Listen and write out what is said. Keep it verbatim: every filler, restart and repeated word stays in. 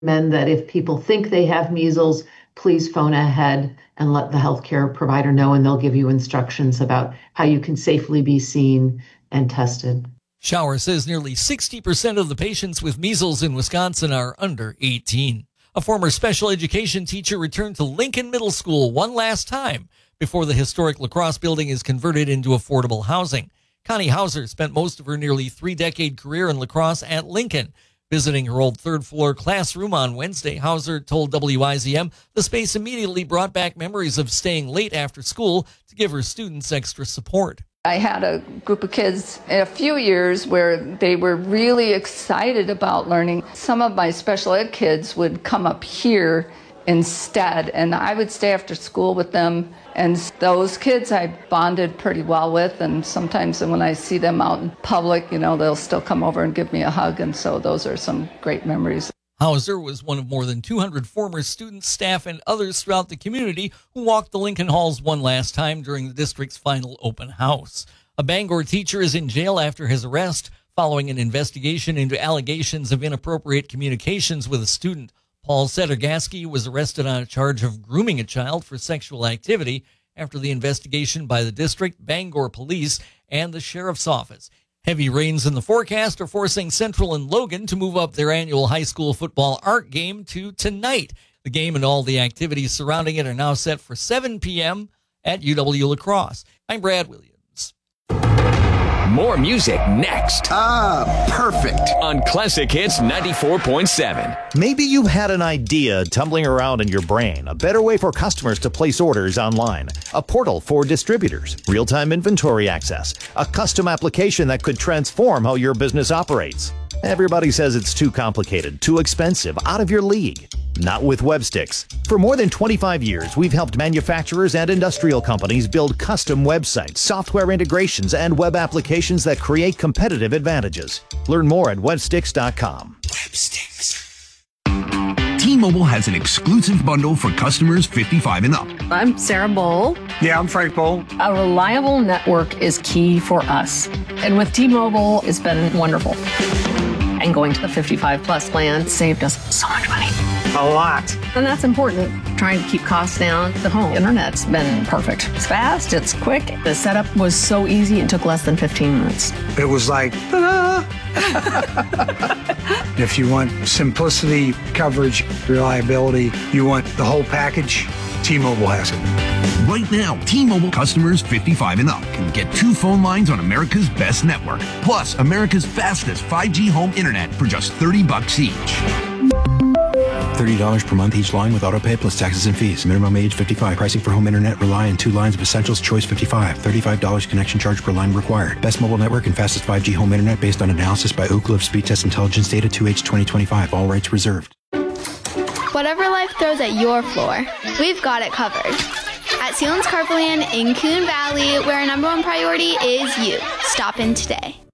recommend that if people think they have measles, please phone ahead and let the healthcare provider know, and they'll give you instructions about how you can safely be seen and tested. Schauer says nearly sixty percent of the patients with measles in Wisconsin are under eighteen. A former special education teacher returned to Lincoln Middle School one last time before the historic La Crosse building is converted into affordable housing. Connie Hauser spent most of her nearly three-decade career in La Crosse at Lincoln. Visiting her old third-floor classroom on Wednesday, Hauser told W I Z M the space immediately brought back memories of staying late after school to give her students extra support. I had a group of kids in a few years where they were really excited about learning. Some of my special ed kids would come up here instead, and I would stay after school with them. And those kids I bonded pretty well with, and sometimes when I see them out in public, you know, they'll still come over and give me a hug, and so those are some great memories. Hauser was one of more than two hundred former students, staff, and others throughout the community who walked the Lincoln halls one last time during the district's final open house. A Bangor teacher is in jail after his arrest following an investigation into allegations of inappropriate communications with a student. Paul Sedergaski was arrested on a charge of grooming a child for sexual activity after the investigation by the district, Bangor police, and the sheriff's office. Heavy rains in the forecast are forcing Central and Logan to move up their annual high school football art game to tonight. The game and all the activities surrounding it are now set for seven p.m. at U W La Crosse. I'm Brad Williams. More music next. Ah, perfect. On Classic Hits ninety-four point seven. Maybe you've had an idea tumbling around in your brain. A better way for customers to place orders online. A portal for distributors. Real-time inventory access. A custom application that could transform how your business operates. Everybody says it's too complicated, too expensive, out of your league. Not with Webstix. For more than twenty-five years, we've helped manufacturers and industrial companies build custom websites, software integrations, and web applications that create competitive advantages. Learn more at webstix dot com. Webstix. T-Mobile has an exclusive bundle for customers fifty-five and up. I'm Sarah Bowl. Yeah, I'm Frank Bowl. A reliable network is key for us. And with T-Mobile, it's been wonderful. And going to the fifty-five plus plan saved us so much money. A lot. And that's important. Trying to keep costs down. The home internet's been perfect. It's fast, it's quick. The setup was so easy, it took less than fifteen minutes. It was like, ta-da! If you want simplicity, coverage, reliability, you want the whole package, T-Mobile has it. Right now, T-Mobile customers fifty-five and up can get two phone lines on America's best network, plus America's fastest five G home internet for just thirty bucks each. thirty dollars per month each line with autopay plus taxes and fees. Minimum age fifty-five. Pricing for home internet rely on two lines of Essentials Choice fifty-five. thirty-five dollars connection charge per line required. Best mobile network and fastest five G home internet based on analysis by Ookla of Speed Test Intelligence Data two H twenty twenty-five. All rights reserved. Whatever life throws at your floor, we've got it covered. At Sealands Carpoland in Coon Valley, where our number one priority is you. Stop in today.